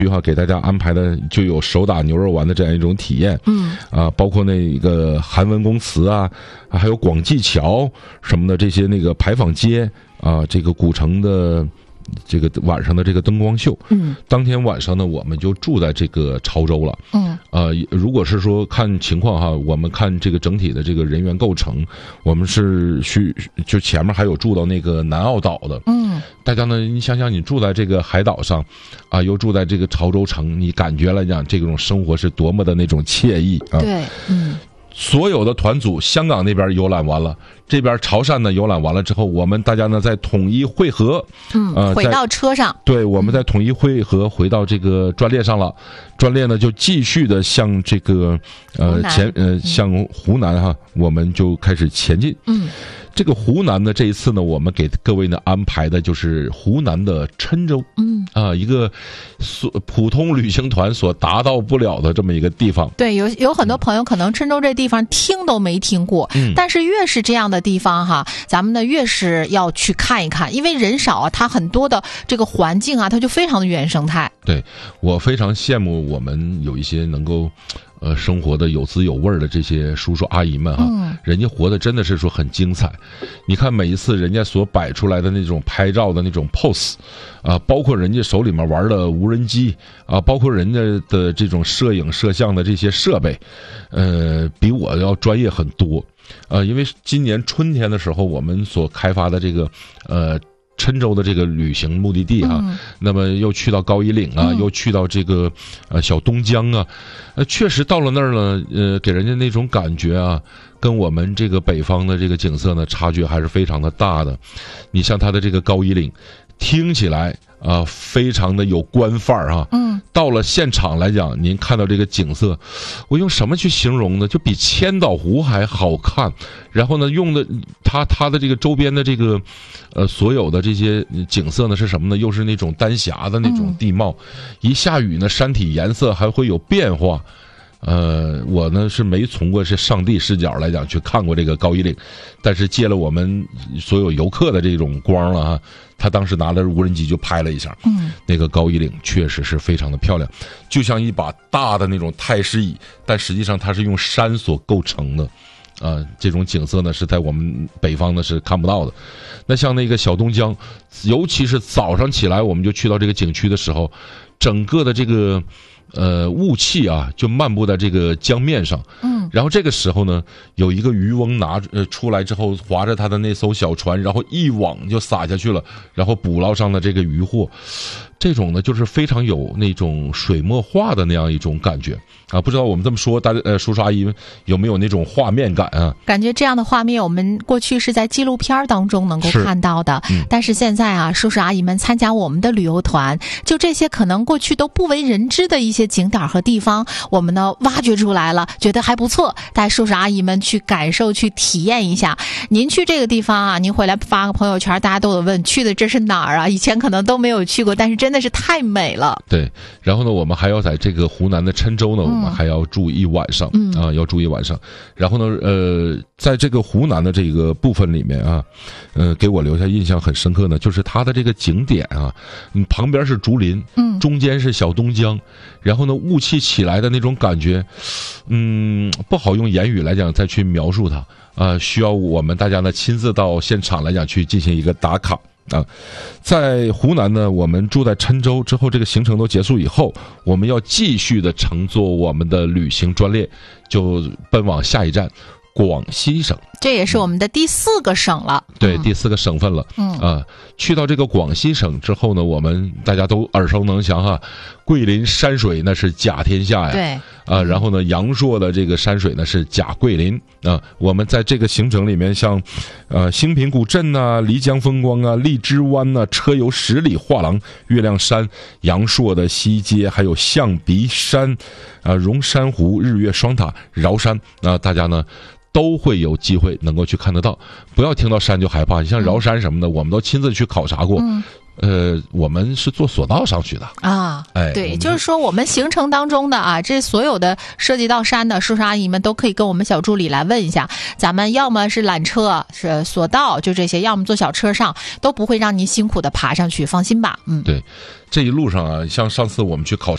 给大家安排的就有手打牛肉丸的这样一种体验，包括那个韩文公祠啊，还有广济桥什么的这些那个牌坊街啊，这个古城的这个晚上的这个灯光秀，当天晚上呢，我们就住在这个潮州了，如果是说看情况哈，我们看这个整体的这个人员构成，我们是就前面还有住到那个南澳岛的，大家呢，你想想，你住在这个海岛上，啊，又住在这个潮州城，你感觉来讲，这种生活是多么的那种惬意啊！ 对， 所有的团组，香港那边游览完了，这边潮汕呢游览完了之后，我们大家呢再统一汇合， 回到车上， 对，我们再统一汇合回到这个专列上了，专列呢就继续的向这个向湖南哈，我们就开始前进。这个湖南呢，这一次呢，我们给各位呢安排的就是湖南的郴州，一个普通旅行团所达到不了的这么一个地方。 对，有很多朋友可能郴州这地方听都没听过，但是越是这样的地方哈，咱们呢越是要去看一看，因为人少啊，它很多的这个环境啊，它就非常的原生态。 对，我非常羡慕我们有一些能够生活的有滋有味的这些叔叔阿姨们哈，人家活的真的是说很精彩。你看每一次人家所摆出来的那种拍照的那种 pose 啊，包括人家手里面玩的无人机啊，包括人家的这种摄影摄像的这些设备，比我要专业很多。因为今年春天的时候，我们所开发的这个郴州的这个旅行目的地哈，那么又去到高一岭啊，又去到这个小东江啊，确实到了那儿呢，给人家那种感觉啊，跟我们这个北方的这个景色呢，差距还是非常的大的。你像它的这个高一岭，听起来非常的有官范儿哈，到了现场来讲，您看到这个景色，我用什么去形容呢？就比千岛湖还好看。然后呢，用的它的这个周边的这个所有的这些景色呢是什么呢？又是那种丹霞的那种地貌，一下雨呢，山体颜色还会有变化。我呢是没从过是上帝视角来讲去看过这个高一岭，但是借了我们所有游客的这种光了哈，他当时拿了无人机就拍了一下，那个高一岭确实是非常的漂亮，就像一把大的那种太师椅，但实际上它是用山所构成的。这种景色呢是在我们北方呢是看不到的。那像那个小东江，尤其是早上起来我们就去到这个景区的时候，整个的这个雾气啊就漫步在这个江面上，然后这个时候呢，有一个渔翁出来之后，划着他的那艘小船，然后一网就撒下去了，然后捕捞上了这个渔获。这种呢就是非常有那种水墨画的那样一种感觉啊！不知道我们这么说，大家叔叔阿姨们有没有那种画面感啊？ 感觉这样的画面我们过去是在纪录片当中能够看到的，但是现在啊，叔叔阿姨们参加我们的旅游团，就这些可能过去都不为人知的一些景点和地方，我们呢挖掘出来了，觉得还不错，带叔叔阿姨们去感受去体验一下。您去这个地方啊，您回来发个朋友圈，大家都有问去的这是哪儿啊？以前可能都没有去过，但是真的是太美了。 对，然后呢，我们还要在这个湖南的郴州呢，我们还要住一晚上，要住一晚上。然后呢，在这个湖南的这个部分里面啊，给我留下印象很深刻呢，就是它的这个景点啊，旁边是竹林，中间是小东江，然后呢，雾气起来的那种感觉，不好用言语来讲再去描述它，需要我们大家呢亲自到现场来讲去进行一个打卡。在湖南呢，我们住在郴州之后，这个行程都结束以后，我们要继续的乘坐我们的旅行专列，就奔往下一站广西省。 这也是我们的第4个省了。 对，第4个省份了。去到这个广西省之后呢，我们大家都耳熟能详哈，桂林山水那是甲天下呀。 对。 然后呢，阳朔的这个山水呢是甲桂林啊。我们在这个行程里面，像兴平古镇啊、漓江风光啊、荔枝湾啊、车游10里画廊、月亮山、阳朔的西街，还有象鼻山、荣山湖、日月双塔、崂山大家呢都会有机会能够去看得到。不要听到山就害怕，像崂山什么的，我们都亲自去考察过。我们是坐索道上去的啊。 对，就是说我们行程当中的啊，这所有的涉及到山的叔叔阿姨们都可以跟我们小助理来问一下，咱们要么是缆车、是索道，就这些，要么坐小车上，都不会让您辛苦的爬上去，放心吧。 对，这一路上啊，像上次我们去考察